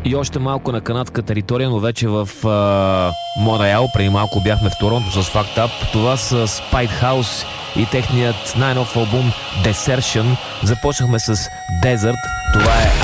И още малко на канадска територия, но вече в Монреал. Преди малко бяхме в Торонто с Fact Up. Това са Spite House и техният най-нов албум Desertion. Започнахме с Desert. Това е